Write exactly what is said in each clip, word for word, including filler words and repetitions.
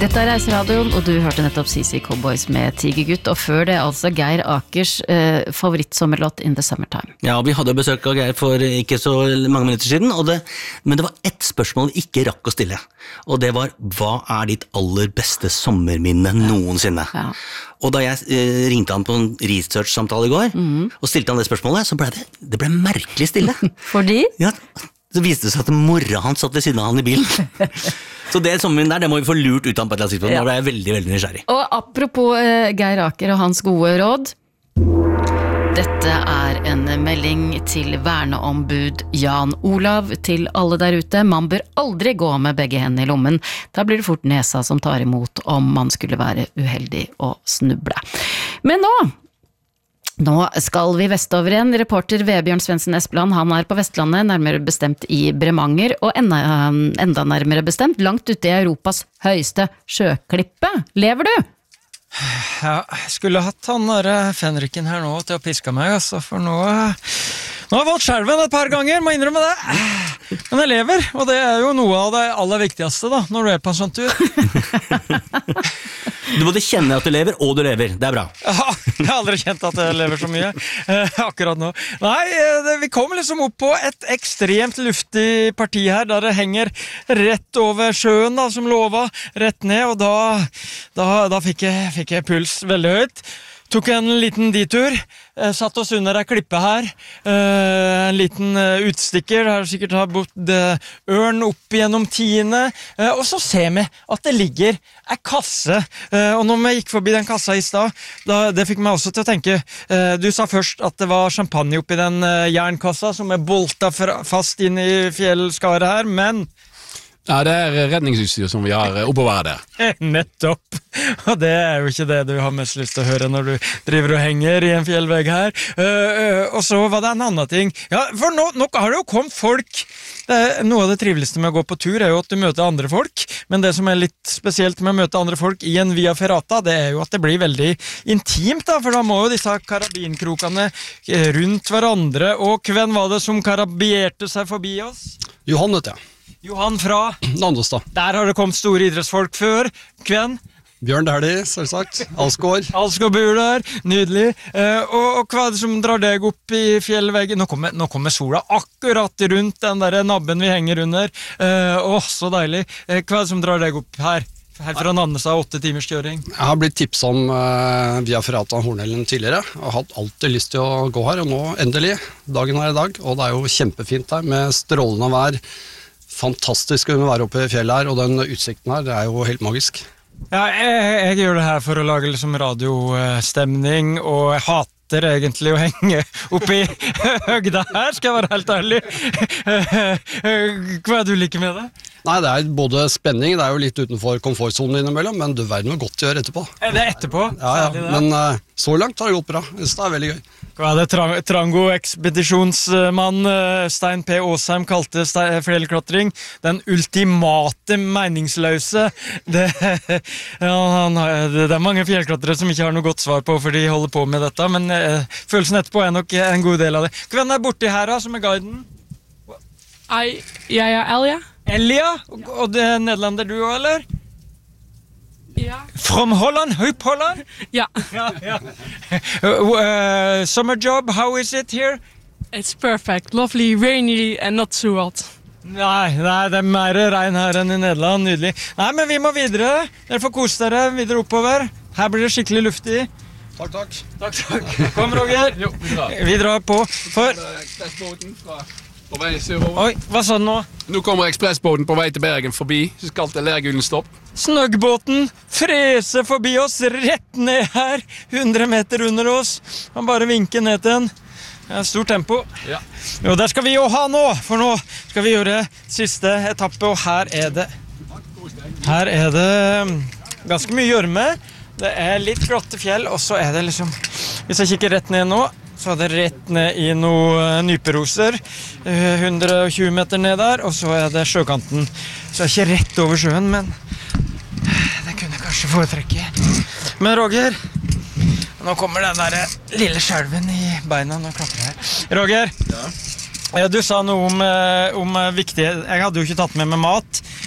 Dette er Reiseradioen, og du hørte nettopp C C Cowboys med Tigergutt, og før det altså Geir Akers eh, favorittsommerlåt In the Summertime. Ja, vi hadde besøk av Geir for ikke så mange minutter siden, og det, men det var ett spørsmål vi ikke rakk å stille, og det var, hva er ditt aller beste sommerminne noensinne? Ja. Og da jeg eh, ringte han på en research-samtale i går, mm. og stilte han det spørsmålet, så ble det, det ble merkelig stille. Fordi? Ja, så viste det seg at mora han satt ved siden av han i bilen. Så det sommerminnet der, det må vi få lurt ut av på et eller annet tidspunkt. Ja. Da ble jeg veldig, veldig nysgjerrig. Og apropos eh, Geir Aker og hans gode råd. Dette er en melding til verneombud Jan Olav til alle der ute. Man bør aldri gå med begge hendene i lommen. Da blir det fort nesa som tar imot om man skulle være uheldig og snuble. Men nå... Nå skal vi vestover igjen. Reporter Vebjørn Svendsen Espeland, han er på Vestlandet, nærmere bestemt i Bremanger, og enda, enda nærmere bestemt langt ute i Europas høyeste sjøklippe. Lever du? Ja, jeg skulle hatt han der Fenriken her nå til å piske meg, altså, for nå... Nå har jeg fått skjelven et par ganger, må innrømme det. Men jeg lever, og det er jo noe av det aller viktigste da, når du er på en sånn tur. Du både kjenne at du lever, og du lever. Det er bra. Ja, jeg har aldri kjent at jeg lever så mye eh, akkurat nå. Nei, det, vi kom liksom opp på et ekstremt luftig parti her, der det henger rett over sjøen da, som lova, rett ned, og da, da, da fikk, jeg, fikk jeg puls veldig høyt. Tok en liten ditur, eh, satt oss under ei klippe her, eh, en liten eh, utstikker, der sikkert har bort eh, ørn opp gjennom tiende, eh, og så ser vi at det ligger ei kasse, eh, og når vi gikk forbi den kassa i stad, da, det fikk meg også til å tenke, eh, du sa først at det var champagne oppi den eh, jernkassa som er bolta fast inn i fjellskaret her, men... Ja, det er redningsutstyr som vi har oppover der. Nettopp! Og det er jo ikke det du har mest lyst til å høre når du driver og henger i en fjellvegg her. Uh, uh, og så var det en annen ting. Ja, for nå, nå har det jo kommet folk. Det er, noe av det triveligste med å gå på tur er jo at du møter andre folk, men det som er litt spesielt med å møte andre folk i en via ferrata, det er jo at det blir veldig intimt da, for da må jo disse karabinkrokene rundt hverandre, og hvem var det som karabierte seg forbi oss? Johan, vet jeg. Johan fra Nandestad. Der har det kommet store idrettsfolk før. Hvem? Bjørn Dæhlie, selvsagt. Alsgaard. Alsgaard bor der. Nydelig. Uh, og, og hva er det som drar deg opp i fjellveggen? Nå kommer, nå kommer sola akkurat rundt den der nabben vi henger under. Uh, åh, så deilig. Uh, hva er det som drar deg opp her? Her fra Nannestad, åtte timers kjøring. Jeg har blitt tipset om uh, via Ferrata Hornellen tidligere, og har hatt alltid lyst til å gå her, og nå endelig. Dagen er i dag, og det er jo kjempefint her, med strålende vær. Fantastisk å være oppe i fjellet her, og den utsikten her, det er jo helt magisk. Ja, jeg, jeg gjør det her for å lage liksom radiostemning, og jeg hater egentlig å henge oppe i høgda her, skal jeg være helt ærlig. Hva er det du liker med det? Nei, det er både spenning, det er jo litt utenfor komfortzonen innimellom, men du verden hvor godt det gjør etterpå. Er det etterpå? Ja, ja, men uh, så langt har det gått bra. Det er veldig gøy. Hva er det Trang Trango-ekspedisjonsmann uh, Stein P. Åsheim kalte fjellklatring? Den ultimate meningsløse. Det, ja, han, det er mange fjellklatrere som ikke har noe godt svar på, for de holder på med dette, men uh, følelsen etterpå er nok en god del av det. Hvem er borti her da, som er guiden? Ei, jeg er Elia. Elia? Og, og det er nederlander du også, eller? Ja. From Holland? Hup Holland? Ja. ja, ja. Uh, uh, summer job, how is it here? It's perfect, lovely, rainy and not so hot. Nei, nei, det er mer regn her enn i Nederland, nydelig. Nei, men vi må videre. Dere får kose dere videre oppover. Her blir det skikkelig luftig. Takk, takk. Takk, takk. Kom, Roger. Jo, vi drar. Vi drar på. For... På vei sørover. Oi, hva sa den nå? Nå kommer ekspressbåten på vei til Bergen forbi, så skal det Lergulen stopp. Snøggbåten freser forbi oss, rett ned her, hundre meter under oss. Han bare vinker ned til den. Det er stort tempo. Ja. Jo, der skal vi jo ha nå, for nå skal vi gjøre siste etappe, og her er det... Her er det ganske mye gjørme. Det er litt glatte fjell, og så er det liksom... Hvis jeg kikker rett ned nå, så er det rett ned i noen nyperoser, hundre og tjue meter ned der, og så er det sjøkanten. Så det er ikke rett over sjøen, men det kunne jeg kanskje foretrekke. Men Roger, nå kommer den der lille skjelven i beina når jeg klapper her. Roger, ja. Du sa noe om, om viktige... Jeg hadde jo ikke tatt med meg mat,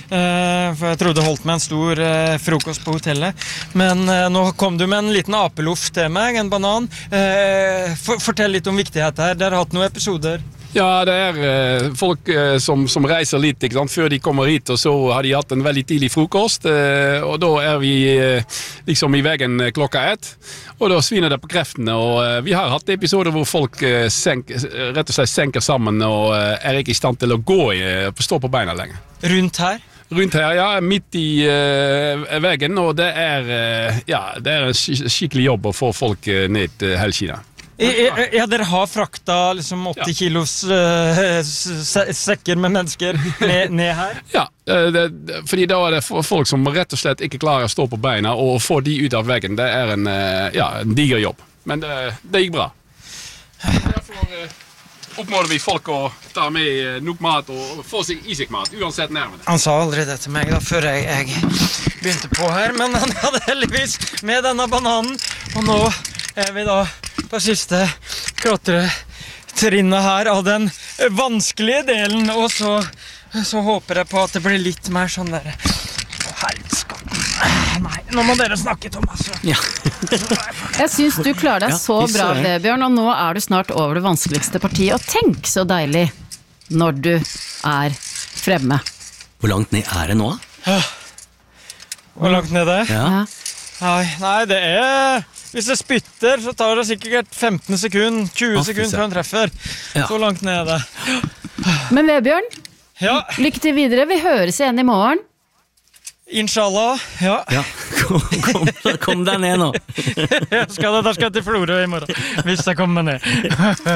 eh, for jeg trodde holdt med en stor eh, frokost på hotellet. Men eh, nå kom du med en liten apeloff til meg, en banan. Eh, for, fortell litt om viktighet her. Dere har hatt noen episoder. Ja, det er eh, folk eh, som, som reiser litt, ikke sant, før de kommer hit, og så har de hatt en veldig tidlig frokost, eh, og da er vi eh, liksom i veien klokka ett, og da sviner det på kreftene, og eh, vi har hatt episoder hvor folk eh, senk, rett og slett senker sammen, og eh, er ikke i stand til å gå, eh, stå på beina lenger. Rundt her? Rundt her, ja, midt i uh, veien, og det er, uh, ja, det er en sk skikkelig jobb å få folk uh, ned til Hellkina. Ja, dere har frakta liksom åtti ja. kilos uh, sekker med mennesker ned, ned her? Ja, det, fordi da er det folk som rett og slett ikke klarer å stå på beina, og få de ut av veggen, det er en, uh, ja, en diger jobb. Men det, det gikk bra. Derfor uh, oppmåler vi folk å ta med nok mat og få seg i seg mat, uansett nærmere. Han sa aldri det til meg da, før jeg, jeg begynte på her, men han hadde heldigvis med denne bananen, og nå er vi da på siste klatretrinnet her av den vanskelige delen, og så, så håper jeg på at det blir litt mer sånn der. Å, helskatten. Nei, nå må dere snakke, Thomas. Ja. Jeg synes du klarer deg så bra, Vebjørn, og nå er du snart over det vanskeligste partiet, og tenk så deilig når du er fremme. Hvor langt ned er det nå? Hvor langt ned er det? Ja. Nei, nei, det er... Hvis jeg spytter, så tar det sikkert femten sekunder, tjue sekunder før han treffer. Ja. Så langt ned er det. Men Vebjørn, ja. Lykke til videre. Vi høres igjen i morgen. Inshallah, ja. Ja. Kom, kom, kom deg ned nå. Jeg skal, der skal jeg til Florø i morgen, hvis jeg kommer ned.